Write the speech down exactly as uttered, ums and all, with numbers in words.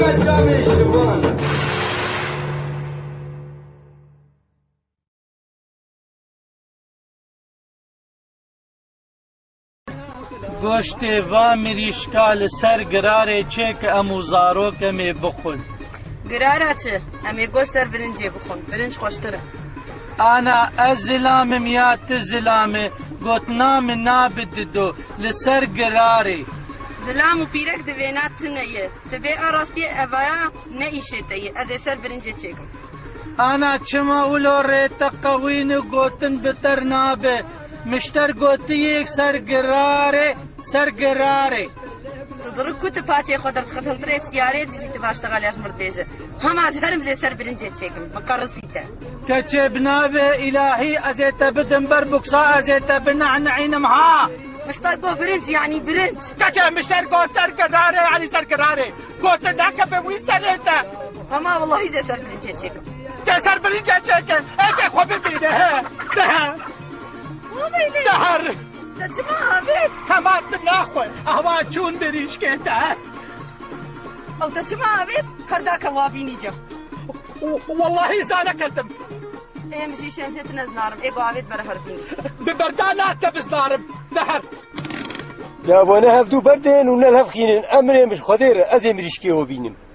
جام شوان گوشت و مریشکال سر گراره چه که امو زاروکه می بخون گراره چه؟ امی گوشت سر برنجه بخون برنج خوشتره انا از زلامم یا تزلامه گوتنام نابد دو لسر گراره زلام و پیرک دوینات تنیه تبه آراستی اوایا نیشه تیه از سر برنجه چکم انا چما اولو ریتا قوین گوتن بتر نابه مشتر گوتی یک سرگراره سرگراره تدرک کت پاچه خودت ختم تره سیاره دیجی تباشتغالیاش مرتیجه هم از هرم زی سر برنجه چکم مقارسیته کچه بنابه الهی ازیتا بدن بر بکسا ازیتا بنعنعینم ها مشتر گو برنج یعنی برنج کچه مشتر گو سرگراره یعنی سرگراره گوت دکه به وی سریتا اما والله زی سر برنجه چکم که سر برنجه چکم ایک خوب بینه ده دهر تجمع بيت كمان ناخذ اهوا چون بريش كده او تجمع بيت هرداك وابيني جا والله زانا كذب ايه مشي شمشت نزنارم ايه بابيت برهردين ببردانا تبزنارم دهر لا وانا هفدو بردين ونلهف خينن امري مش خدير ازي مريشكي وبينم